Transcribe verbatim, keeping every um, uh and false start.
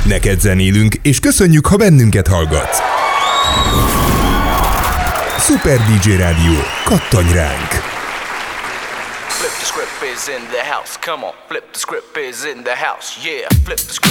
Neked zenélünk, és köszönjük, ha bennünket hallgatsz. Szuper dé dzsé Rádió, kattanj ránk! Flip the script is in the house, come on. Flip the script is in the house, yeah. Flip the script.